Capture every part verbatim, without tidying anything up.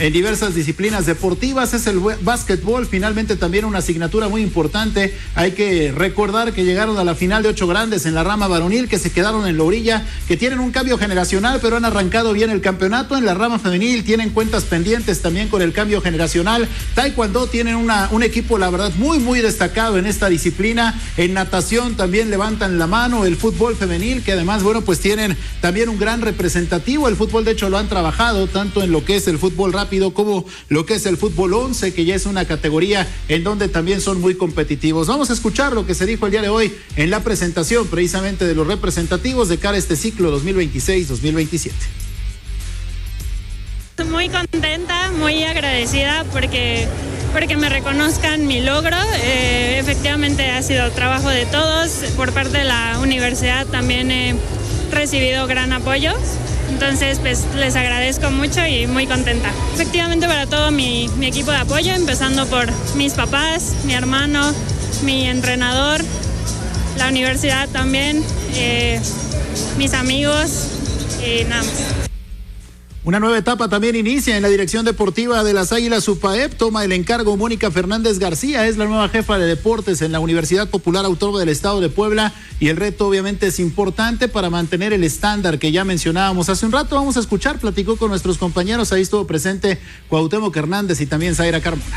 en diversas disciplinas deportivas, es el básquetbol, finalmente también una asignatura muy importante. Hay que recordar que llegaron a la final de ocho grandes en la rama varonil, que se quedaron en la orilla, que tienen un cambio generacional, pero han arrancado bien el campeonato. En la rama femenil tienen cuentas pendientes también con el cambio generacional. Taekwondo tienen una, un equipo, la verdad, muy, muy destacado en esta disciplina. En natación también levantan la mano. El fútbol femenil, que además, bueno, pues tienen también un gran representativo. El fútbol, de hecho, lo han trabajado tanto en lo que es el fútbol rápido como lo que es el fútbol once, que ya es una categoría en donde también son muy competitivos. Vamos a escuchar lo que se dijo el día de hoy en la presentación precisamente de los representativos de cara a este ciclo dos mil veintiséis dos mil veintisiete. Muy contenta, muy agradecida porque, porque me reconozcan mi logro. Eh, efectivamente ha sido trabajo de todos. Por parte de la universidad también he recibido gran apoyo. Entonces, pues les agradezco mucho y muy contenta. Efectivamente, para todo mi, mi equipo de apoyo, empezando por mis papás, mi hermano, mi entrenador, la universidad también, eh, mis amigos y nada más. Una nueva etapa también inicia en la dirección deportiva de las Águilas UPAEP. Toma el encargo Mónica Fernández García, es la nueva jefa de deportes en la Universidad Popular Autónoma del Estado de Puebla, y el reto obviamente es importante para mantener el estándar que ya mencionábamos hace un rato. Vamos a escuchar, platicó con nuestros compañeros, ahí estuvo presente Cuauhtémoc Hernández y también Zaira Carmona.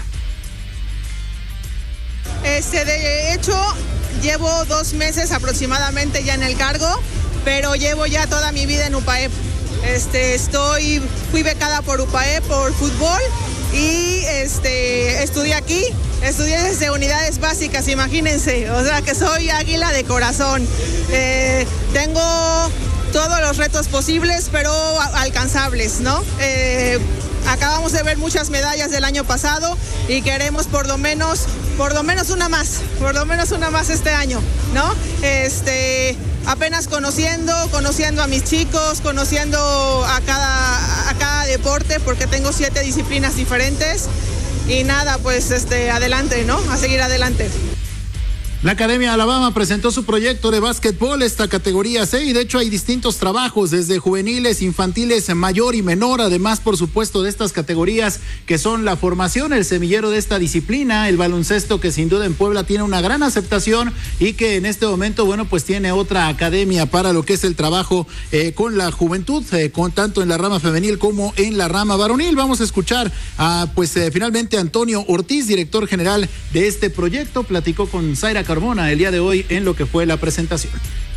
Este, de hecho, llevo dos meses aproximadamente ya en el cargo, pero llevo ya toda mi vida en UPAEP. Este, estoy, fui becada por UPAEP por fútbol y este, estudié aquí, estudié desde unidades básicas, imagínense, o sea que soy águila de corazón. Eh, tengo todos los retos posibles, pero alcanzables, ¿no? Eh, acabamos de ver muchas medallas del año pasado y queremos por lo menos, por lo menos una más, por lo menos una más este año, ¿no? Este... apenas conociendo, conociendo a mis chicos, conociendo a cada, a cada deporte, porque tengo siete disciplinas diferentes y nada, pues este, adelante, ¿no? A seguir adelante. La Academia Alabama presentó su proyecto de básquetbol, esta categoría C, y de hecho hay distintos trabajos, desde juveniles, infantiles, mayor y menor, además, por supuesto, de estas categorías que son la formación, el semillero de esta disciplina, el baloncesto, que sin duda en Puebla tiene una gran aceptación y que en este momento, bueno, pues tiene otra academia para lo que es el trabajo eh, con la juventud, eh, con tanto en la rama femenil como en la rama varonil. Vamos a escuchar a, pues, eh, finalmente Antonio Ortiz, director general de este proyecto, platicó con Zaira Carmona el día de hoy en lo que fue la presentación.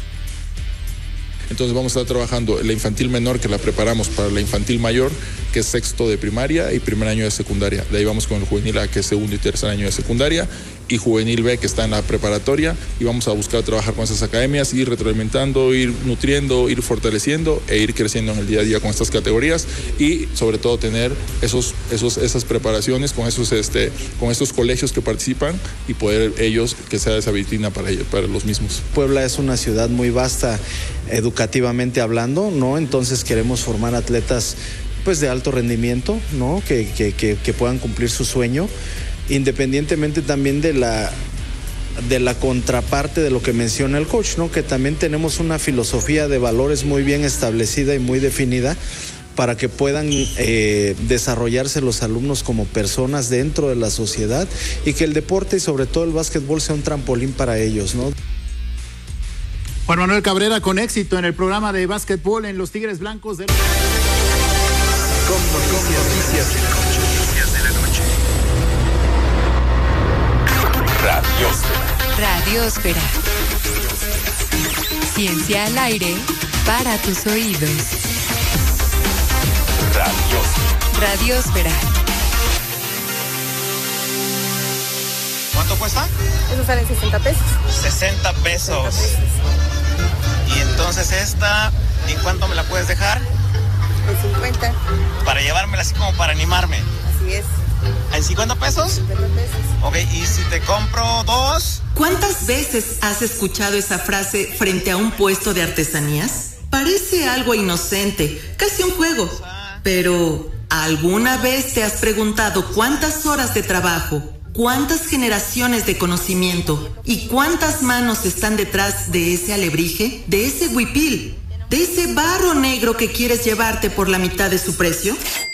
Entonces vamos a estar trabajando la infantil menor, que la preparamos para la infantil mayor, que es sexto de primaria y primer año de secundaria. De ahí vamos con el juvenil A, que es segundo y tercer año de secundaria, y juvenil B, que está en la preparatoria, y vamos a buscar trabajar con esas academias, ir retroalimentando, ir nutriendo, ir fortaleciendo e ir creciendo en el día a día con estas categorías, y sobre todo tener esos, esos, esas preparaciones con esos, este, con estos colegios que participan y poder ellos, que sea esa vitrina para ellos, para los mismos. Puebla es una ciudad muy vasta educativamente hablando, ¿no? Entonces queremos formar atletas pues de alto rendimiento, ¿no? Que, que, que, que puedan cumplir su sueño, independientemente también de la, de la contraparte de lo que menciona el coach, ¿no? Que también tenemos una filosofía de valores muy bien establecida y muy definida para que puedan eh, desarrollarse los alumnos como personas dentro de la sociedad, y que el deporte y sobre todo el básquetbol sea un trampolín para ellos, ¿no? Juan Manuel Cabrera con éxito en el programa de básquetbol en los Tigres Blancos de... Con noticias de la noche. Noticias de la noche. Radiósfera. Radiósfera. Ciencia al aire para tus oídos. Radiósfera. Radiósfera. ¿Cuánto cuesta? Eso sale sesenta pesos. sesenta pesos. sesenta pesos. Y entonces esta, ¿en cuánto me la puedes dejar? En cincuenta. Para llevármela así como para animarme. Así es. ¿En cincuenta pesos? cincuenta pesos. Ok, ¿y si te compro dos? ¿Cuántas veces has escuchado esa frase frente a un puesto de artesanías? Parece algo inocente, casi un juego. Pero, ¿alguna vez te has preguntado cuántas horas de trabajo, cuántas generaciones de conocimiento y cuántas manos están detrás de ese alebrije, de ese huipil, de ese barro negro que quieres llevarte por la mitad de su precio?